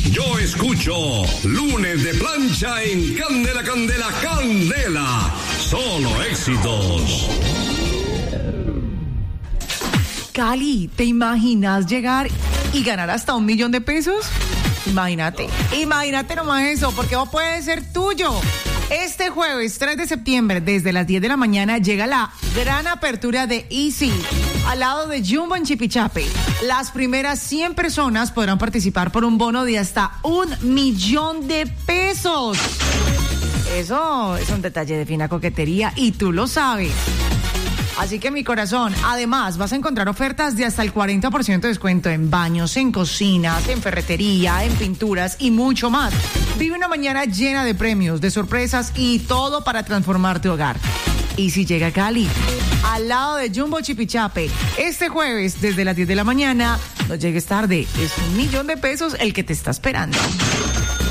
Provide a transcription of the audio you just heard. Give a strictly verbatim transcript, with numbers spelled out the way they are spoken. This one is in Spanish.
Yo escucho Lunes de Plancha en Candela, Candela, Candela. Solo éxitos. Cali, ¿te imaginas llegar y ganar hasta un millón de pesos? Imagínate, imagínate nomás eso, porque vos puede ser tuyo. Este jueves tres de septiembre, desde las diez de la mañana, llega la gran apertura de Easy, al lado de Jumbo en Chipichape. Las primeras cien personas podrán participar por un bono de hasta un millón de pesos. Eso es un detalle de fina coquetería y tú lo sabes. Así que mi corazón, además vas a encontrar ofertas de hasta el cuarenta por ciento de descuento en baños, en cocinas, en ferretería, en pinturas y mucho más. Vive una mañana llena de premios, de sorpresas y todo para transformar tu hogar. Y si llega a Cali, al lado de Jumbo Chipichape, este jueves desde las diez de la mañana, no llegues tarde, es un millón de pesos el que te está esperando.